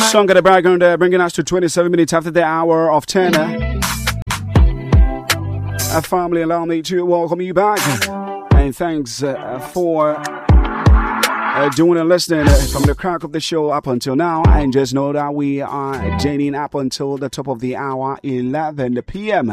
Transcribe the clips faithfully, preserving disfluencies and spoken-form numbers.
Song at the background there, bringing us to twenty-seven minutes after the hour of ten. Uh, family, allow me to welcome you back. And thanks uh, for uh, doing and listening uh, from the crack of the show up until now. And just know that we are journeying up until the top of the hour, eleven p.m.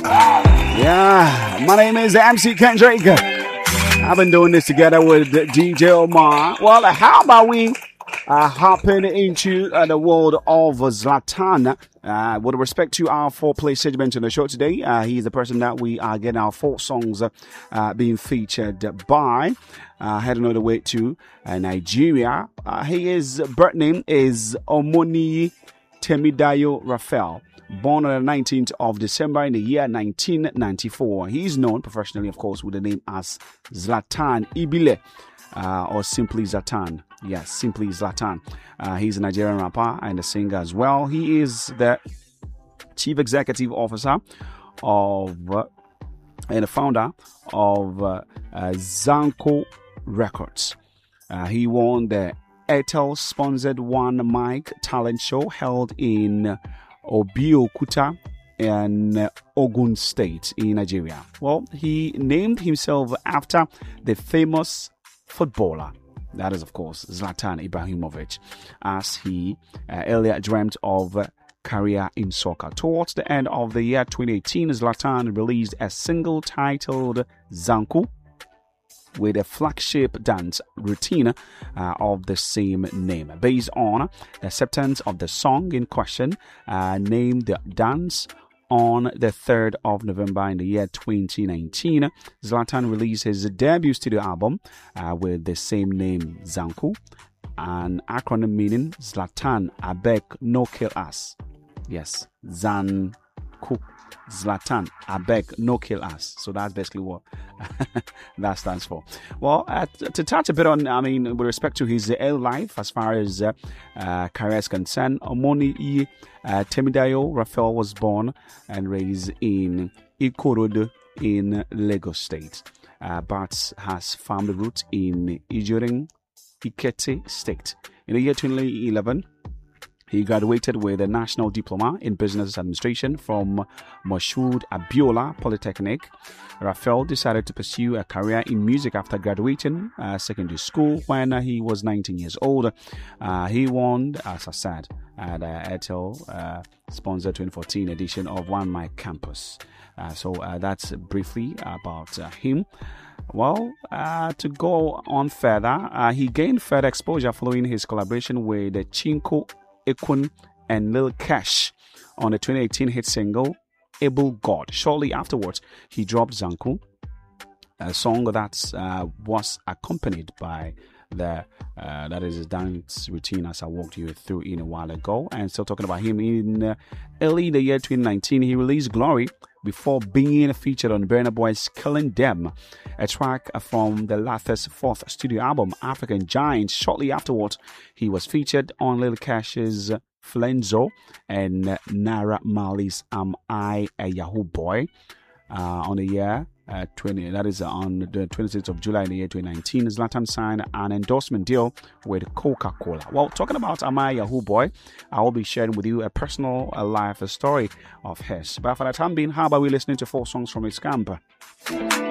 Yeah, my name is M C Kendrick. I've been doing this together with D J Omar. Well, how about we uh, hopping into uh, the world of Zlatan? Uh, with respect to our four-play segment in the show today, uh, he's the person that we are getting our four songs uh, uh, being featured by. Uh, heading all the way to uh, Nigeria. Uh, his birth name is Omoni Temidayo Raphael. Born on the nineteenth of December in the year nineteen ninety-four. He is known professionally, of course, with the name as Zlatan Ibile, uh, or simply Zlatan. Yes, simply Zlatan. Uh, he's a Nigerian rapper and a singer as well. He is the chief executive officer of uh, and the founder of uh, uh, Zanko Records. Uh, he won the Airtel-sponsored One Mic talent show held in Obiokuta in Ogun State in Nigeria. Well, he named himself after the famous footballer. That is, of course, Zlatan Ibrahimovic, as he uh, earlier dreamt of a career in soccer. Towards the end of the year twenty eighteen, Zlatan released a single titled Zanku, with a flagship dance routine uh, of the same name. Based on the acceptance of the song in question, uh, named the dance on the third of November in the year twenty nineteen, Zlatan released his debut studio album uh, with the same name, Zanku, an acronym meaning Zlatan Abeg No Kill Us. Yes, Zanku. Zlatan Abeg No Kill Us. So that's basically what that stands for. Well, uh, t- to touch a bit on, I mean, with respect to his early life, as far as uh, uh, career is concerned, Omoni uh, Temidayo Raphael was born and raised in Ikorodu in Lagos State, uh, but has family roots in Ijorin, Ikete State. In the year twenty eleven, he graduated with a national diploma in business administration from Moshood Abiola Polytechnic. Raphael decided to pursue a career in music after graduating uh, secondary school when uh, he was nineteen years old. Uh, he won, as I said, at the Airtel uh, sponsored twenty fourteen edition of One Mic Campus. Uh, so uh, that's briefly about uh, him. Well, uh, to go on further, uh, he gained further exposure following his collaboration with the Chinko Ekun and Lil Cash on the twenty eighteen hit single Able God. Shortly afterwards, he dropped Zanku, a song that uh, was accompanied by the uh, that is his dance routine, as I walked you through in a while ago. And still talking about him, in uh, early the year twenty nineteen, he released Glory before being featured on Burna Boy's Killing Them, a track from the latter's fourth studio album, African Giants. Shortly afterwards, he was featured on Lil Cash's Flenzo and Naira Marley's Am I a Yahoo Boy uh, on the year uh, twenty. That is on the twenty-sixth of July in the year twenty nineteen. Zlatan signed an endorsement deal with Coca-Cola. Well, talking about Am I a Yahoo Boy, I will be sharing with you a personal uh, life story of his. But for the time being, how about we listening to four songs from his camp?